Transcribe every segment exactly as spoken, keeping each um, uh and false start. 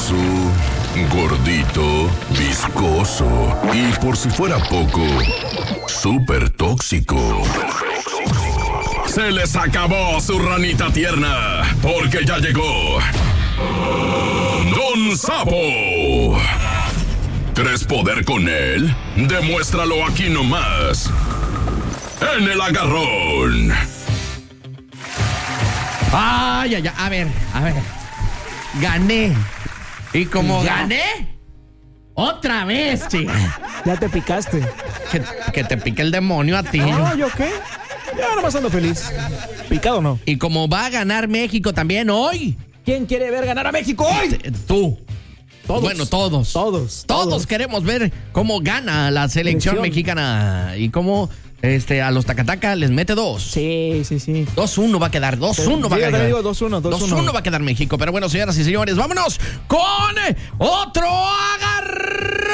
Grasoso, gordito, viscoso y por si fuera poco, súper tóxico. Se les acabó su ranita tierna, porque ya llegó Don Sapo. ¿Crees poder con él? Demuéstralo aquí nomás, en el agarrón. Ay, ay, ay, a ver, a ver. Gané. Y como Ya. gané, otra vez, chica. Ya te picaste. Que, que te pique el demonio a ti. No, ¿yo qué? Ya nomás ando feliz. ¿Picado no? Y como va a ganar México también hoy. ¿Quién quiere ver ganar a México hoy? t- Tú. Todos. Bueno, todos. Todos. Todos queremos ver cómo gana la selección Selección. mexicana. Y cómo este, a los Tacataca les mete dos. Sí, sí, sí. dos uno va a quedar, dos uno va a Sí, quedar. te digo dos uno, dos uno. dos uno va a quedar México. Pero bueno, señoras y señores, vámonos con otro agarrón.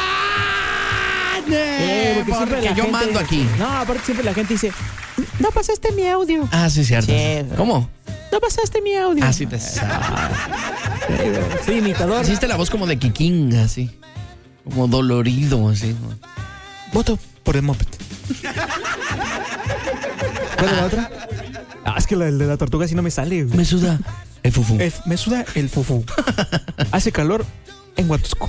Eh, porque siempre Porque la yo gente- mando aquí. No, aparte siempre la gente dice, no pasaste mi audio. Ah, sí, cierto. Sí. ¿Cómo? No pasaste mi audio. Ah, sí te sabes. Sí, imitador. Hiciste la voz como de Kikín, así. Como dolorido, así. Voto por el moped. ¿Cuál es la otra? Ah, es que la de la tortuga sí no me sale. güey. Me suda el fufu. Eh, me suda el fufú. Hace calor en Huatusco.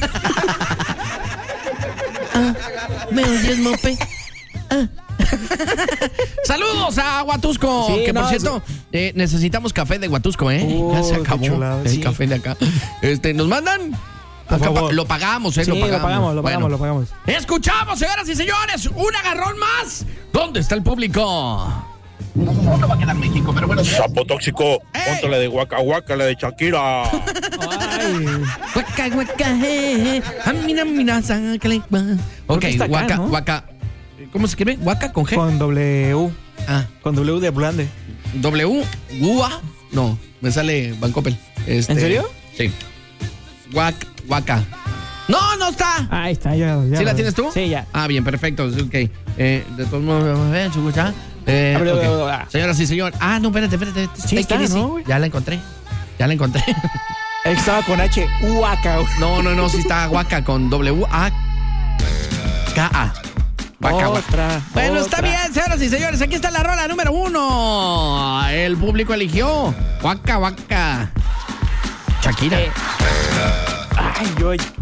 ¿Me oyes, mope? Ah. Saludos a Huatusco. Sí, que por no, cierto, eh, necesitamos café de Huatusco, ¿eh? Oh, ya se qué acabó chulada, el sí. café de acá. Este, ¿nos mandan? Por Acá favor. pa- lo pagamos, ¿eh? Sí, lo pagamos. lo pagamos, lo pagamos, Bueno. lo pagamos. Escuchamos, señoras y señores, un agarrón más. ¿Dónde está el público? No va a quedar México, pero bueno. Sapo tóxico, ¡Ey! ponte la de Waka Waka, la de Shakira. Ay. Guaca, guaca, eh, eh. Ah, mira, mira, sácale, va. Ok, qué está acá, guaca, no? guaca. ¿Cómo se escribe? ¿Guaca con G? Con W. Ah, Con W de Blande. W, Gua. No, me sale Bancoppel. Este, ¿En serio? Sí. Guac, guaca. No, no está. Ahí está, ya. ya ¿Sí la tienes tú? Sí, ya. Ah, bien, perfecto. Ok. Eh, de todos modos, vamos a ver, chucucha. Eh, Abre, ok. abre, abre, abre. Señoras y señores. Ah, no, espérate, espérate. Sí Take está, it easy. ¿no, güey? Ya la encontré. Ya la encontré. Estaba con H. Huaca. No, no, no, sí está guaca con W A K A. Guaca, guaca. Otra. Bueno, otra. está bien, señoras y señores. Aquí está la rola número uno. El público eligió Guaca, guaca. Shakira. Eh. Ay, yo